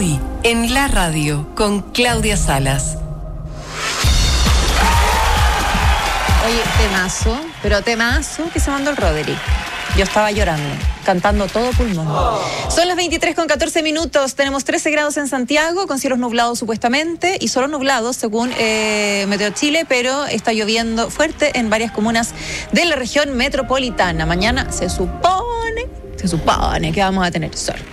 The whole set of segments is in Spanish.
Hoy, en la radio, con Claudia Salas. Oye, temazo que se mandó el Roderick. Yo estaba llorando, cantando todo pulmón. Son las 23:14. Tenemos 13 grados en Santiago, con cielos nublados supuestamente, y solo nublados según Meteo Chile, pero está lloviendo fuerte en varias comunas de la región metropolitana. Mañana se supone que vamos a tener sol.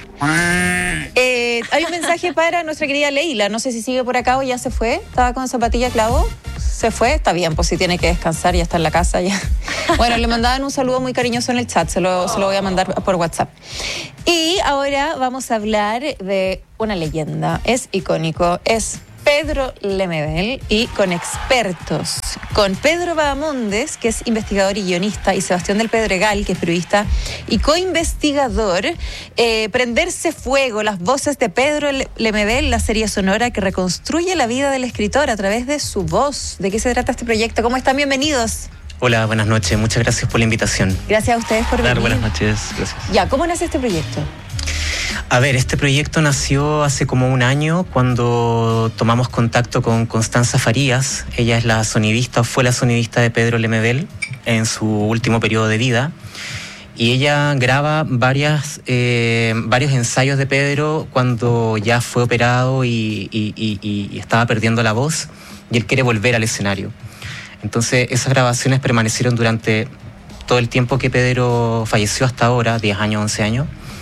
Hay un mensaje para nuestra querida Leila. No sé si sigue por acá o ya se fue. Estaba con zapatilla clavo. Se fue. Está bien, pues si tiene que descansar, ya está en la casa ya. Bueno, le mandaban un saludo muy cariñoso en el chat. Se lo voy a mandar por WhatsApp. Y ahora vamos a hablar de una leyenda. Es icónico. Es Pedro Lemebel, y con expertos, con Pedro Bahamondes, que es investigador y guionista, y Sebastián del Pedregal, que es periodista y coinvestigador. Prenderse Fuego, las voces de Pedro Lemebel, la serie sonora que reconstruye la vida del escritor a través de su voz. ¿De qué se trata este proyecto? ¿Cómo están? Bienvenidos. Hola, buenas noches. Muchas gracias por la invitación. Gracias a ustedes por venir. Buenas noches. Gracias. Ya, ¿cómo nace este proyecto? A ver, este proyecto nació hace como un año cuando tomamos contacto con Constanza Farías. Ella es la sonidista, o fue la sonidista de Pedro Lemebel en su último periodo de vida. Y ella graba varios ensayos de Pedro cuando ya fue operado y estaba perdiendo la voz, y él quiere volver al escenario. Entonces esas grabaciones permanecieron durante todo el tiempo que Pedro falleció hasta ahora, 10 años, 11 años.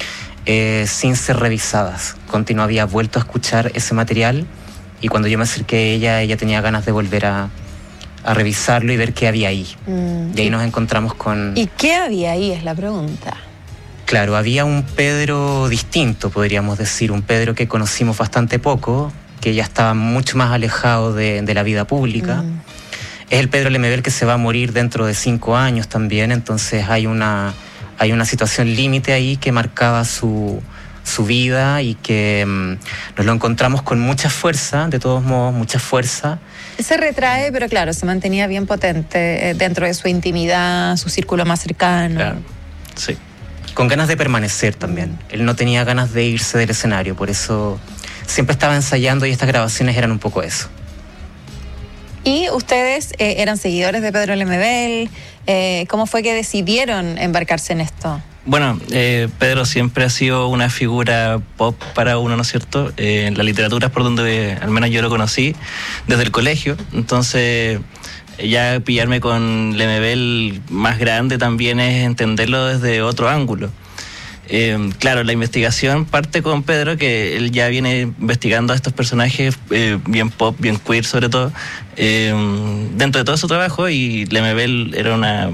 Sin ser revisadas. Conti no había vuelto a escuchar ese material, y cuando yo me acerqué a ella tenía ganas de volver a revisarlo y ver qué había ahí. Y ahí nos encontramos con... ¿Y qué había ahí? Es la pregunta. Claro, había un Pedro distinto, podríamos decir, un Pedro que conocimos bastante poco, que ya estaba mucho más alejado de la vida pública. Es el Pedro Lemebel que se va a morir dentro de 5 años también, entonces hay una situación límite ahí que marcaba su vida, y que nos lo encontramos con mucha fuerza, de todos modos, mucha fuerza. Se retrae, pero claro, se mantenía bien potente dentro de su intimidad, su círculo más cercano. Claro, sí. Con ganas de permanecer también. Él no tenía ganas de irse del escenario, por eso siempre estaba ensayando, y estas grabaciones eran un poco eso. ¿Y ustedes eran seguidores de Pedro Lemebel? ¿Cómo fue que decidieron embarcarse en esto? Bueno, Pedro siempre ha sido una figura pop para uno, ¿no es cierto? La literatura es por donde al menos yo lo conocí, desde el colegio. Entonces, ya pillarme con Lemebel más grande también es entenderlo desde otro ángulo. Claro, la investigación parte con Pedro, que él ya viene investigando a estos personajes bien pop, bien queer sobre todo, dentro de todo su trabajo, y Lemebel era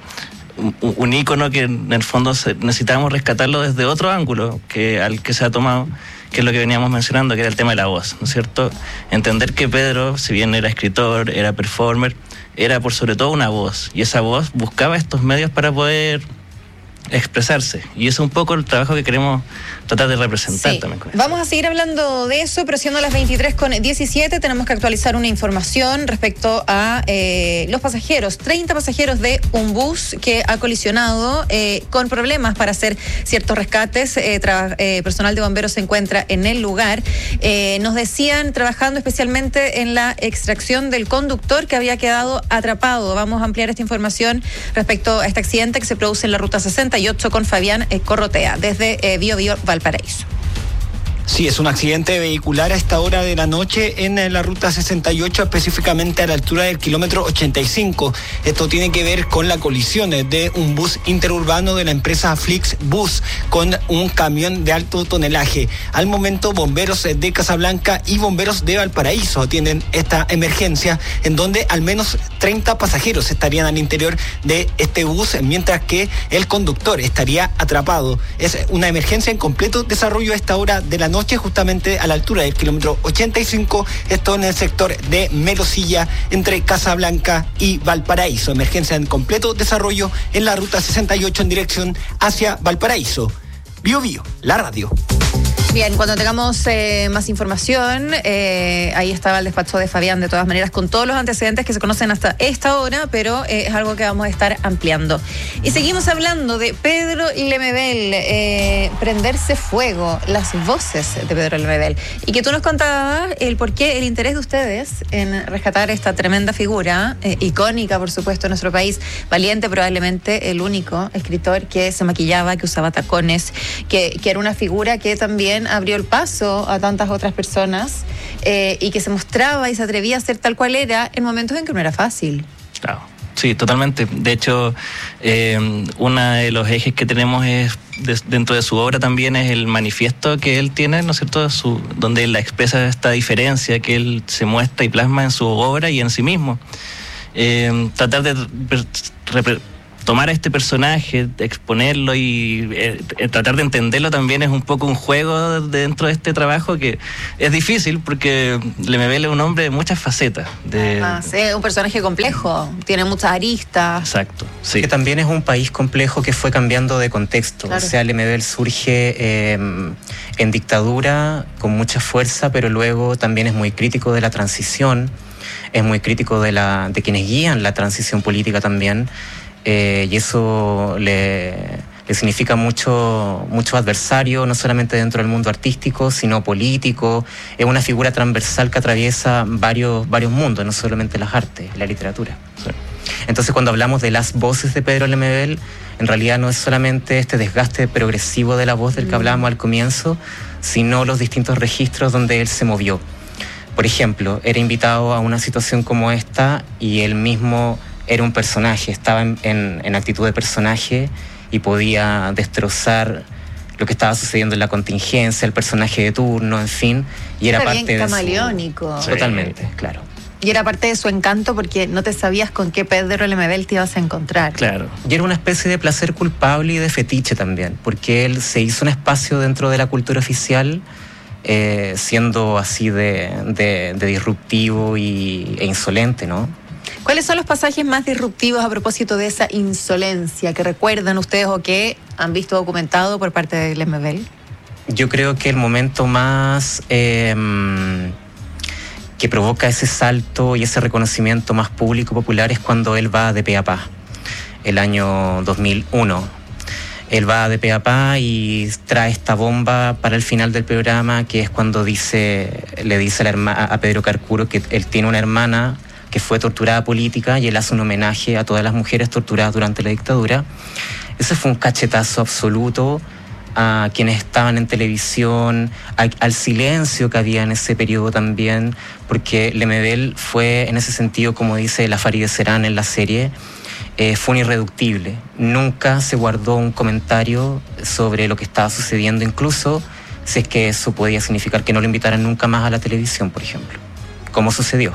un ícono que en el fondo necesitábamos rescatarlo desde otro ángulo al que se ha tomado, que es lo que veníamos mencionando, que era el tema de la voz, ¿no es cierto? Entender que Pedro, si bien era escritor, era performer, era por sobre todo una voz, y esa voz buscaba estos medios para poder expresarse, y eso es un poco el trabajo que queremos tratar de representar también con eso. Vamos a seguir hablando de eso, pero siendo las 23:17 tenemos que actualizar una información respecto a los pasajeros. 30 pasajeros de un bus que ha colisionado con problemas para hacer ciertos rescates. Personal de bomberos se encuentra en el lugar. Nos decían, trabajando especialmente en la extracción del conductor que había quedado atrapado. Vamos a ampliar esta información respecto a este accidente que se produce en la ruta 68 con Fabián Corrotea, desde Bio Bio, Valparaíso. Sí, es un accidente vehicular a esta hora de la noche en la ruta 68, específicamente a la altura del kilómetro 85. Esto tiene que ver con la colisión de un bus interurbano de la empresa Flixbus con un camión de alto tonelaje. Al momento, bomberos de Casablanca y bomberos de Valparaíso atienden esta emergencia, en donde al menos 30 pasajeros estarían al interior de este bus, mientras que el conductor estaría atrapado. Es una emergencia en completo desarrollo a esta hora de la noche, justamente a la altura del kilómetro 85, esto en el sector de Melosilla, entre Casablanca y Valparaíso. Emergencia en completo desarrollo en la ruta 68 en dirección hacia Valparaíso. Bio Bio, la radio. Bien, cuando tengamos más información, ahí estaba el despacho de Fabián, de todas maneras, con todos los antecedentes que se conocen hasta esta hora, pero es algo que vamos a estar ampliando. Y seguimos hablando de Pedro Lemebel, Prenderse Fuego, las voces de Pedro Lemebel. Y que tú nos contabas el por qué, el interés de ustedes en rescatar esta tremenda figura, icónica, por supuesto, en nuestro país, valiente, probablemente el único escritor que se maquillaba, que usaba tacones, que era una figura que también abrió el paso a tantas otras personas y que se mostraba y se atrevía a ser tal cual era en momentos en que no era fácil. Claro, sí, totalmente. De hecho, uno de los ejes que tenemos es dentro de su obra también es el manifiesto que él tiene, ¿no es cierto?, donde él expresa esta diferencia que él se muestra y plasma en su obra y en sí mismo. Tratar de tomar a este personaje, exponerlo y tratar de entenderlo también es un poco un juego dentro de este trabajo que es difícil porque Lemebel es un hombre de muchas facetas. Es un personaje complejo, tiene muchas aristas. Exacto, sí. Que también es un país complejo que fue cambiando de contexto. Claro. O sea, Lemebel surge en dictadura con mucha fuerza, pero luego también es muy crítico de la transición, es muy crítico de quienes guían la transición política también. Y eso le significa mucho adversario, no solamente dentro del mundo artístico, sino político. Es una figura transversal que atraviesa varios mundos, no solamente las artes, la literatura. Sí. Entonces, cuando hablamos de las voces de Pedro Lemebel, en realidad no es solamente este desgaste progresivo de la voz del que hablábamos al comienzo, sino los distintos registros donde él se movió. Por ejemplo, era invitado a una situación como esta y él mismo era un personaje, estaba en actitud de personaje y podía destrozar lo que estaba sucediendo en la contingencia, el personaje de turno, en fin, y era parte de camaleónico. Totalmente, claro. Y era parte de su encanto porque no te sabías con qué Pedro Lemebel te ibas a encontrar. Claro. Y era una especie de placer culpable y de fetiche también, porque él se hizo un espacio dentro de la cultura oficial, siendo así de disruptivo e insolente, ¿no? ¿Cuáles son los pasajes más disruptivos a propósito de esa insolencia que recuerdan ustedes o que han visto documentado por parte de Lemebel? Yo creo que el momento más que provoca ese salto y ese reconocimiento más público, popular, es cuando él va de pe a pa, el año 2001. Él va de pe a pa y trae esta bomba para el final del programa, que es cuando le dice a Pedro Carcuro que él tiene una hermana que fue torturada política y él hace un homenaje a todas las mujeres torturadas durante la dictadura. Ese fue un cachetazo absoluto a quienes estaban en televisión, al silencio que había en ese periodo también, porque Lemebel fue, en ese sentido, como dice la Farideh Serán en la serie, fue un irreductible. Nunca se guardó un comentario sobre lo que estaba sucediendo, incluso si es que eso podía significar que no lo invitaran nunca más a la televisión, por ejemplo, como sucedió.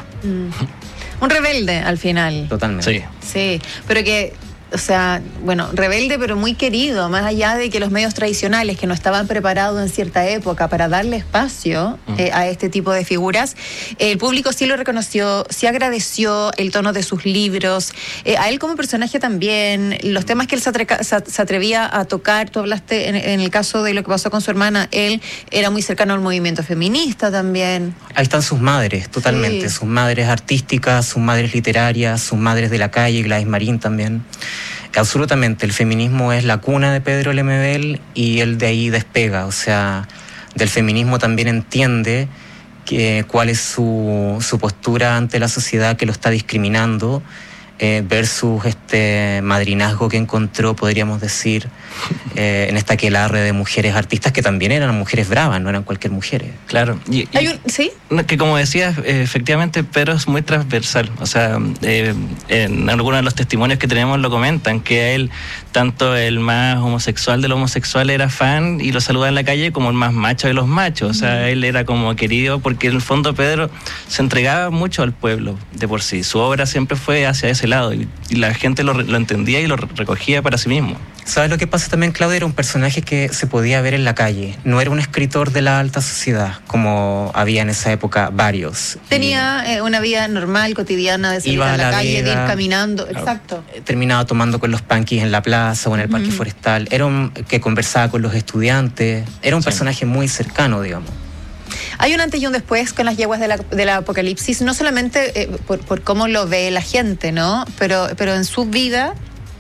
Un rebelde al final. Totalmente. Sí, pero que, o sea, bueno, rebelde pero muy querido, más allá de que los medios tradicionales que no estaban preparados en cierta época para darle espacio a este tipo de figuras, el público sí lo reconoció, sí agradeció el tono de sus libros, a él como personaje también, los temas que él se atrevía a tocar. Tú hablaste en el caso de lo que pasó con su hermana, él era muy cercano al movimiento feminista también. Ahí están sus madres, totalmente, sus madres artísticas, sus madres literarias, sus madres de la calle, Gladys Marín también. Absolutamente, el feminismo es la cuna de Pedro Lemebel y él de ahí despega, o sea, del feminismo también entiende cuál es su postura ante la sociedad que lo está discriminando, versus este madrinazgo que encontró, podríamos decir, en esta aquelarre de mujeres artistas que también eran mujeres bravas, no eran cualquier mujeres. Claro. ¿Sí? Que como decías, efectivamente Pedro es muy transversal. O sea, en algunos de los testimonios que tenemos lo comentan, que a él, tanto el más homosexual de los homosexuales era fan y lo saludaba en la calle, como el más macho de los machos. O sea, él era como querido porque en el fondo Pedro se entregaba mucho al pueblo de por sí. Su obra siempre fue hacia ese ese lado y la gente lo entendía y lo recogía para sí mismo. ¿Sabes lo que pasa también, Claudia? Era un personaje que se podía ver en la calle. No era un escritor de la alta sociedad, como había en esa época varios. Tenía una vida normal, cotidiana, de salir a la calle, de ir caminando. Exacto. Terminaba tomando con los punkis en la plaza o en el parque forestal. Era un que conversaba con los estudiantes. Era un personaje muy cercano, digamos. Hay un antes y un después con las yeguas del apocalipsis, no solamente por cómo lo ve la gente, ¿no? Pero en su vida...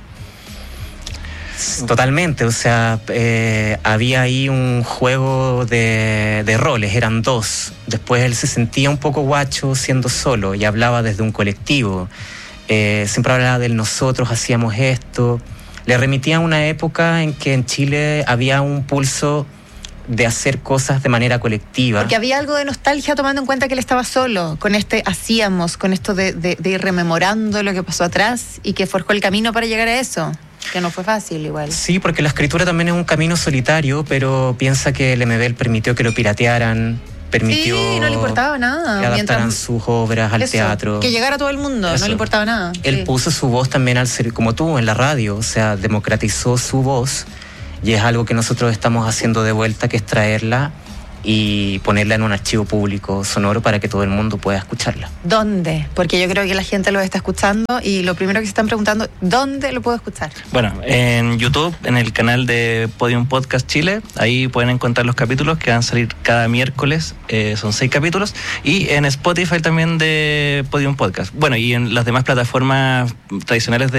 Totalmente, o sea, había ahí un juego de roles, eran dos. Después él se sentía un poco guacho siendo solo y hablaba desde un colectivo. Siempre hablaba del nosotros hacíamos esto. Le remitía a una época en que en Chile había un pulso de hacer cosas de manera colectiva. Porque había algo de nostalgia tomando en cuenta que él estaba solo, con hacíamos, con esto de ir rememorando lo que pasó atrás y que forjó el camino para llegar a eso. Que no fue fácil igual. Sí, porque la escritura también es un camino solitario, pero piensa que Lemebel permitió que lo piratearan, permitió sí, no le importaba nada. Que adaptaran sus obras al teatro. Que llegara a todo el mundo, no le importaba nada. Él puso su voz también al ser, como tú, en la radio, o sea, democratizó su voz y es algo que nosotros estamos haciendo de vuelta, que es traerla y ponerla en un archivo público sonoro para que todo el mundo pueda escucharla. ¿Dónde? Porque yo creo que la gente lo está escuchando y lo primero que se están preguntando, ¿dónde lo puedo escuchar? Bueno, en YouTube, en el canal de Podium Podcast Chile, ahí pueden encontrar los capítulos que van a salir cada miércoles, son 6 capítulos, y en Spotify también de Podium Podcast. Bueno, y en las demás plataformas tradicionales de